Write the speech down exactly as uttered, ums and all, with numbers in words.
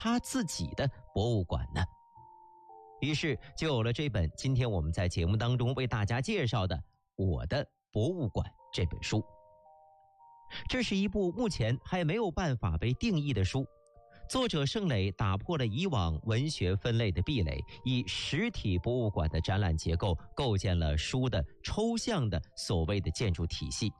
他自己的博物馆呢？于是就有了这本今天我们在节目当中为大家介绍的《我的博物馆》这本书。这是一部目前还没有办法被定义的书，作者盛磊打破了以往文学分类的壁垒，以实体博物馆的展览结构构建了书的抽象的所谓的建筑体系，